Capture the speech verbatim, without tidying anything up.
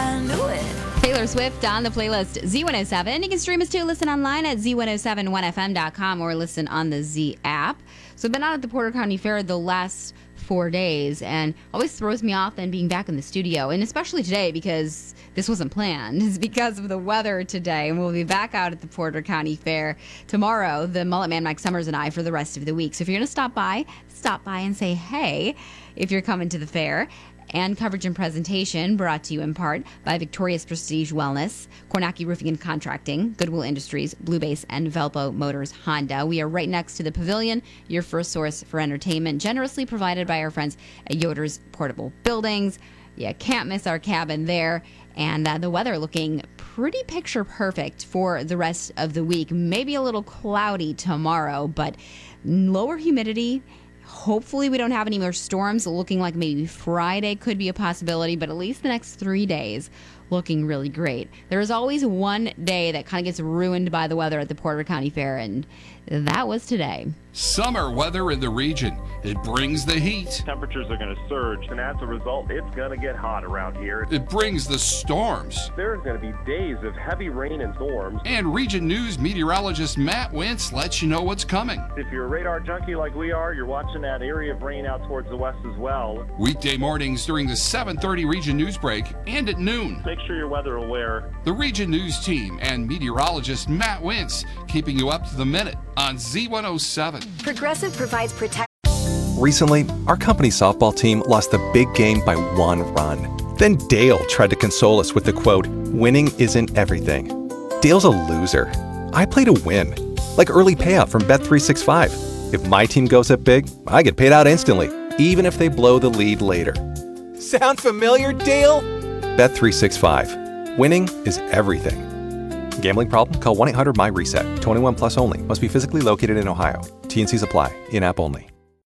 I knew it. Taylor Swift on the playlist Z one oh seven. You can stream us too. Listen online at Z one oh seven one F M dot com or listen on the Z app. So I've been out at the Porter County Fair the last four days and always throws me off then being back in the studio, and especially today because this wasn't planned. It's because of the weather today, and we'll be back out at the Porter County Fair tomorrow, the Mullet Man Mike Summers and I, for the rest of the week. So if you're going to stop by, stop by and say hey if you're coming to the fair. And coverage and presentation brought to you in part by Victoria's Prestige Wellness, Kornacki Roofing and Contracting, Goodwill Industries, Blue Base, and Velpo Motors Honda. We are right next to the Pavilion, your first source for entertainment, generously provided by our friends at Yoder's Portable Buildings. You can't miss our cabin there. And uh, the weather looking pretty picture perfect for the rest of the week. Maybe a little cloudy tomorrow, but lower humidity. Hopefully we don't have any more storms. Looking like maybe Friday could be a possibility, but at least the next three days looking really great. There is always one day that kind of gets ruined by the weather at the Porter County Fair, and that was today. Summer weather in the region. It brings the heat. Temperatures are going to surge, and as a result, it's going to get hot around here. It brings the storms. There's going to be days of heavy rain and storms. And Region News meteorologist Matt Wentz lets you know what's coming. If you're a radar junkie like we are, you're watching that area of rain out towards the west as well. Weekday mornings during the seven thirty Region News break and at noon. Make sure you're weather aware. The Region News team and meteorologist Matt Wentz keeping you up to the minute on Z one oh seven. Progressive provides protection. Recently, our company's softball team lost the big game by one run. Then Dale tried to console us with the quote, "Winning isn't everything." Dale's a loser. I play to win. Like early payout from Bet three sixty-five. If my team goes up big, I get paid out instantly, even if they blow the lead later. Sound familiar, Dale? Bet three sixty-five. Winning is everything. Gambling problem? Call one eight hundred M Y RESET. twenty-one plus only. Must be physically located in Ohio. T and Cs apply. In-app only.